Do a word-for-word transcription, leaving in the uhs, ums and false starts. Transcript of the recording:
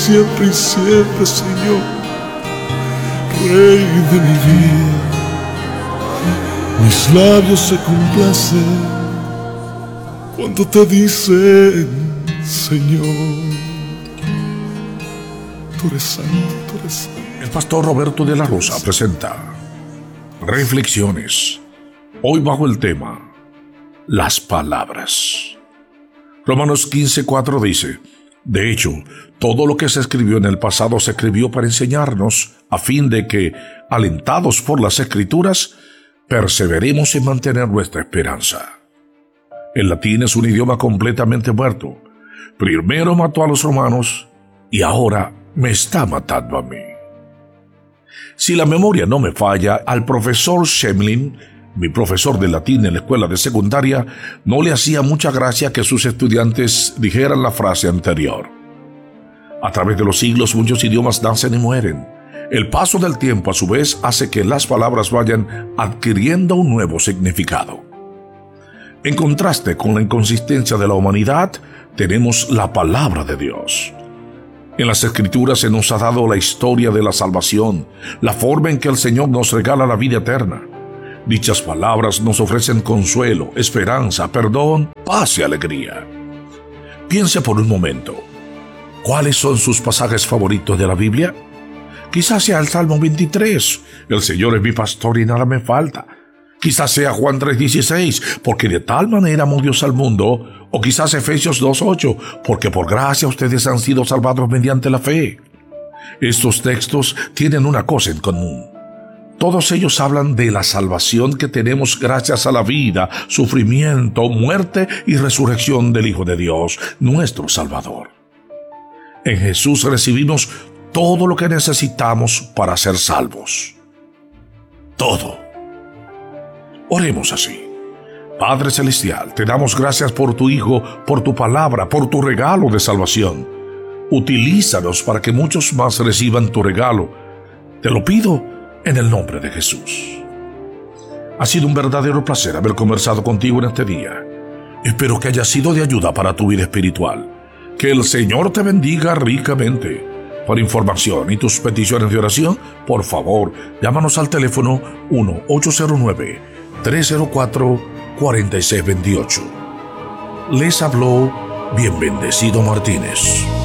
siempre y siempre, Señor, Rey de mi vida. Mis labios se complacen cuando te dicen, Señor, tú eres santo, tú eres santo. El pastor Roberto de la Rosa presenta Reflexiones, hoy bajo el tema Las palabras. Romanos quince cuatro dice: de hecho, todo lo que se escribió en el pasado se escribió para enseñarnos, a fin de que, alentados por las Escrituras, perseveremos en mantener nuestra esperanza. El latín es un idioma completamente muerto. Primero mató a los romanos y ahora me está matando a mí. Si la memoria no me falla, al profesor Schemling, mi profesor de latín en la escuela de secundaria, no le hacía mucha gracia que sus estudiantes dijeran la frase anterior. A través de los siglos muchos idiomas nacen y mueren. El paso del tiempo, a su vez, hace que las palabras vayan adquiriendo un nuevo significado. En contraste con la inconsistencia de la humanidad, tenemos la palabra de Dios. En las Escrituras se nos ha dado la historia de la salvación, la forma en que el Señor nos regala la vida eterna. Dichas palabras nos ofrecen consuelo, esperanza, perdón, paz y alegría. Piense por un momento, ¿cuáles son sus pasajes favoritos de la Biblia? Quizás sea el Salmo veintitrés, el Señor es mi pastor y nada me falta. Quizás sea Juan tres dieciséis, porque de tal manera amó Dios al mundo. O quizás Efesios dos ocho, porque por gracia ustedes han sido salvados mediante la fe. Estos textos tienen una cosa en común. Todos ellos hablan de la salvación que tenemos gracias a la vida, sufrimiento, muerte y resurrección del Hijo de Dios, nuestro Salvador. En Jesús recibimos todo lo que necesitamos para ser salvos. Todo. Oremos así. Padre Celestial, te damos gracias por tu Hijo, por tu palabra, por tu regalo de salvación. Utilízanos para que muchos más reciban tu regalo. Te lo pido en el nombre de Jesús. Ha sido un verdadero placer haber conversado contigo en este día. Espero que haya sido de ayuda para tu vida espiritual. Que el Señor te bendiga ricamente. Para información y tus peticiones de oración, por favor, llámanos al teléfono uno ocho cero nueve, tres cero cuatro, cuatro seis dos ocho. Les habló Bien Bendecido Martínez.